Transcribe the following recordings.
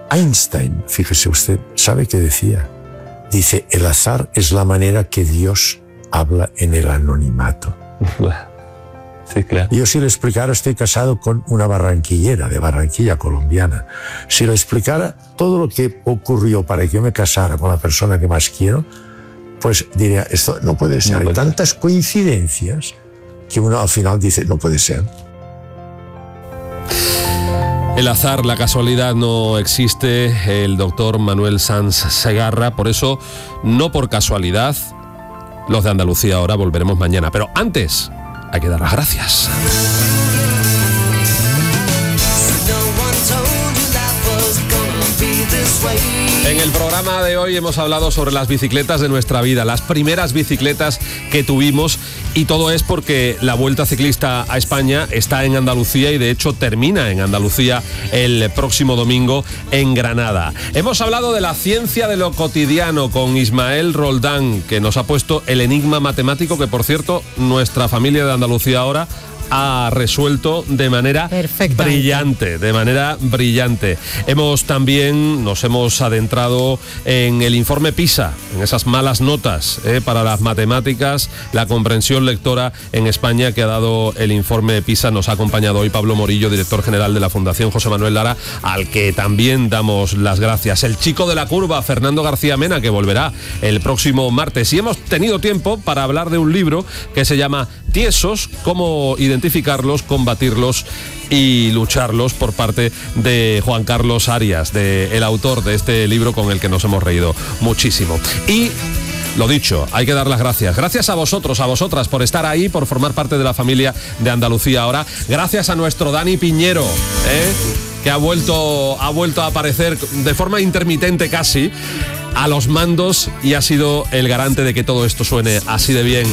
Einstein, fíjese usted, ¿sabe qué decía? Dice, el azar es la manera que Dios habla en el anonimato. Sí, claro. Yo si le explicara, estoy casado con una barranquillera, de Barranquilla, colombiana. Si le explicara todo lo que ocurrió para que yo me casara con la persona que más quiero, pues diría, esto no puede ser. Hay tantas coincidencias que uno al final dice, no puede ser. El azar, la casualidad no existe, el doctor Manuel Sanz Segarra, por eso, no por casualidad, los de Andalucía ahora volveremos mañana. Pero antes, hay que dar las gracias. En el programa de hoy hemos hablado sobre las bicicletas de nuestra vida, las primeras bicicletas que tuvimos, y todo es porque la Vuelta Ciclista a España está en Andalucía y de hecho termina en Andalucía el próximo domingo en Granada. Hemos hablado de la ciencia de lo cotidiano con Ismael Roldán, que nos ha puesto el enigma matemático que, por cierto, nuestra familia de Andalucía ahora ha resuelto de manera brillante, Nos hemos adentrado en el informe PISA, en esas malas notas para las matemáticas, la comprensión lectora en España que ha dado el informe PISA. Nos ha acompañado hoy Pablo Morillo, director general de la Fundación José Manuel Lara, al que también damos las gracias. El chico de la curva, Fernando García Mena, que volverá el próximo martes. Y hemos tenido tiempo para hablar de un libro que se llama Tiesos, cómo identificarlos, combatirlos y lucharlos, por parte de Juan Carlos Arias, el autor de este libro con el que nos hemos reído muchísimo. Y lo dicho, hay que dar las gracias. Gracias a vosotros, a vosotras, por estar ahí, por formar parte de la familia de Andalucía ahora. Gracias a nuestro Dani Piñero, que ha vuelto a aparecer de forma intermitente casi a los mandos y ha sido el garante de que todo esto suene así de bien.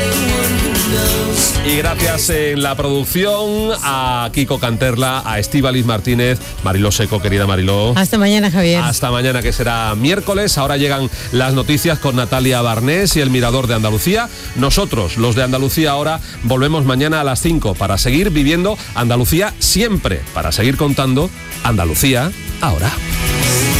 Y gracias en la producción a Kiko Canterla, a Estíbaliz Martínez, Mariló Seco, querida Mariló. Hasta mañana, Javier. Hasta mañana, que será miércoles. Ahora llegan las noticias con Natalia Barnés y el Mirador de Andalucía. Nosotros, los de Andalucía ahora, volvemos mañana a las 5 para seguir viviendo Andalucía siempre, para seguir contando Andalucía ahora.